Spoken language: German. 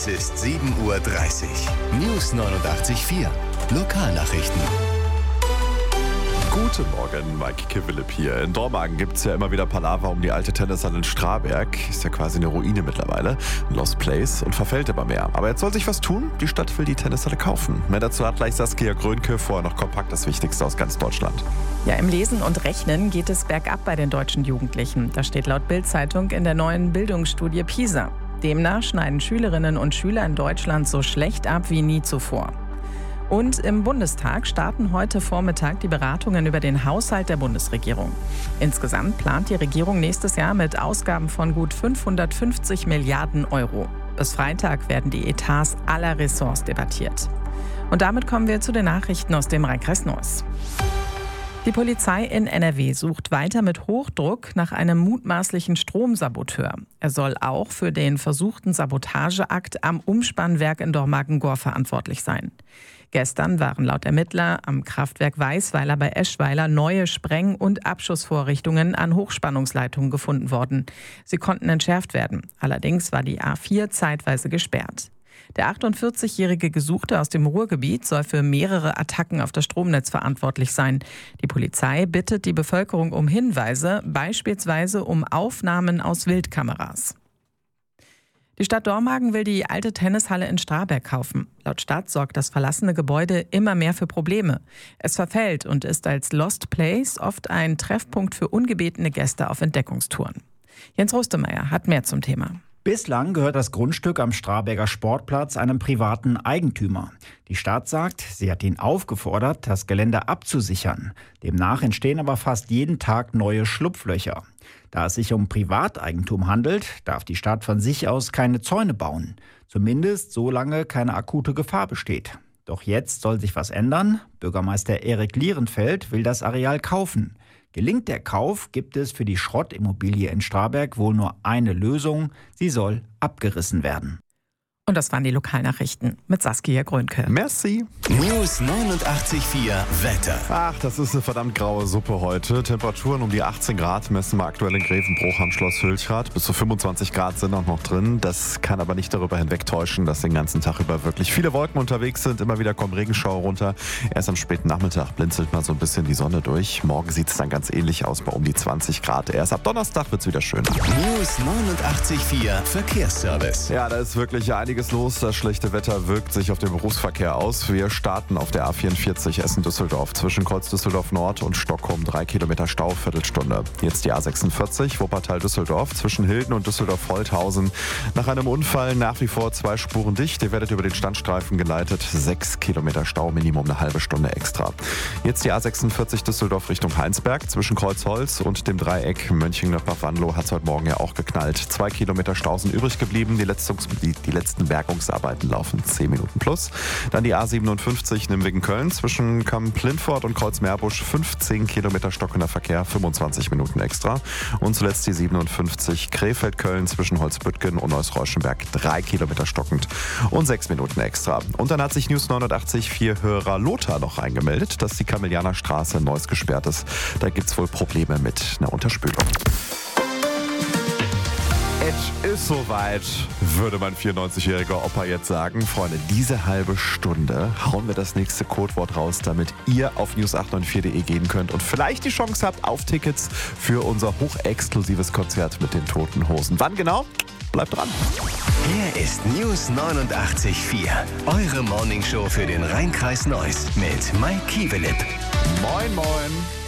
Es ist 7:30 Uhr. News 89.4. Lokalnachrichten. Guten Morgen, Mike Kivelip hier. In Dormagen gibt es ja immer wieder Palaver um die alte Tennishalle in Straberg. Ist ja quasi eine Ruine mittlerweile. Ein Lost Place und verfällt immer mehr. Aber jetzt soll sich was tun. Die Stadt will die Tennishalle kaufen. Mehr dazu hat gleich Saskia Grönke. Vorher noch kompakt das Wichtigste aus ganz Deutschland. Ja, im Lesen und Rechnen geht es bergab bei den deutschen Jugendlichen. Das steht laut Bild-Zeitung in der neuen Bildungsstudie PISA. Demnach schneiden Schülerinnen und Schüler in Deutschland so schlecht ab wie nie zuvor. Und im Bundestag starten heute Vormittag die Beratungen über den Haushalt der Bundesregierung. Insgesamt plant die Regierung nächstes Jahr mit Ausgaben von gut 550 Milliarden Euro. Bis Freitag werden die Etats aller Ressorts debattiert. Und damit kommen wir zu den Nachrichten aus dem Rhein-Kreis Neuss. Die Polizei in NRW sucht weiter mit Hochdruck nach einem mutmaßlichen Stromsaboteur. Er soll auch für den versuchten Sabotageakt am Umspannwerk in Dormagen-Gohr verantwortlich sein. Gestern waren laut Ermittler am Kraftwerk Weißweiler bei Eschweiler neue Spreng- und Abschussvorrichtungen an Hochspannungsleitungen gefunden worden. Sie konnten entschärft werden. Allerdings war die A4 zeitweise gesperrt. Der 48-jährige Gesuchte aus dem Ruhrgebiet soll für mehrere Attacken auf das Stromnetz verantwortlich sein. Die Polizei bittet die Bevölkerung um Hinweise, beispielsweise um Aufnahmen aus Wildkameras. Die Stadt Dormagen will die alte Tennishalle in Straberg kaufen. Laut Stadt sorgt das verlassene Gebäude immer mehr für Probleme. Es verfällt und ist als Lost Place oft ein Treffpunkt für ungebetene Gäste auf Entdeckungstouren. Jens Rustemeyer hat mehr zum Thema. Bislang gehört das Grundstück am Straberger Sportplatz einem privaten Eigentümer. Die Stadt sagt, sie hat ihn aufgefordert, das Gelände abzusichern. Demnach entstehen aber fast jeden Tag neue Schlupflöcher. Da es sich um Privateigentum handelt, darf die Stadt von sich aus keine Zäune bauen. Zumindest solange keine akute Gefahr besteht. Doch jetzt soll sich was ändern. Bürgermeister Erik Lierenfeld will das Areal kaufen. Gelingt der Kauf, gibt es für die Schrottimmobilie in Straberg wohl nur eine Lösung. Sie soll abgerissen werden. Und das waren die Lokalnachrichten mit Saskia Grönke. Merci. News 89.4 Wetter. Ach, das ist eine verdammt graue Suppe heute. Temperaturen um die 18 Grad messen wir aktuell in Grevenbruch am Schloss Hülchrath. Bis zu 25 Grad sind auch noch drin. Das kann aber nicht darüber hinwegtäuschen, dass den ganzen Tag über wirklich viele Wolken unterwegs sind. Immer wieder kommen Regenschauer runter. Erst am späten Nachmittag blinzelt mal so ein bisschen die Sonne durch. Morgen sieht es dann ganz ähnlich aus, bei um die 20 Grad. Erst ab Donnerstag wird es wieder schöner. News 89.4 Verkehrsservice. Ja, da ist wirklich einiges los. Das schlechte Wetter wirkt sich auf den Berufsverkehr aus. Wir starten auf der A44 Essen-Düsseldorf zwischen Kreuz Düsseldorf Nord und Stockholm. 3 Kilometer Stau, Viertelstunde. Jetzt die A46 Wuppertal-Düsseldorf zwischen Hilden und Düsseldorf-Holthausen. Nach einem Unfall nach wie vor 2 Spuren dicht. Ihr werdet über den Standstreifen geleitet. 6 Kilometer Stau, Minimum eine halbe Stunde extra. Jetzt die A46 Düsseldorf Richtung Heinsberg zwischen Kreuzholz und dem Dreieck Mönchengladbach-Wanlo hat es heute Morgen ja auch geknallt. 2 Kilometer Stau sind übrig geblieben. Die letzten Bergungsarbeiten laufen 10 Minuten plus. Dann die A57 Nimwegen-Köln zwischen Kamp-Lindfort und Kreuz-Meerbusch 15 Kilometer stockender Verkehr, 25 Minuten extra. Und zuletzt die 57 Krefeld-Köln zwischen Holzbüttgen und Neuss-Reuschenberg 3 Kilometer stockend und 6 Minuten extra. Und dann hat sich News 89.4 Hörer Lothar noch eingemeldet, dass die Kamelianerstraße in Neuss gesperrt ist. Da gibt es wohl Probleme mit einer Unterspülung. Es ist soweit, würde mein 94-jähriger Opa jetzt sagen. Freunde, diese halbe Stunde hauen wir das nächste Codewort raus, damit ihr auf news894.de gehen könnt und vielleicht die Chance habt auf Tickets für unser hochexklusives Konzert mit den Toten Hosen. Wann genau? Bleibt dran. Hier ist News 89.4, eure Morningshow für den Rhein-Kreis Neuss mit Mike Kivelip. Moin, moin.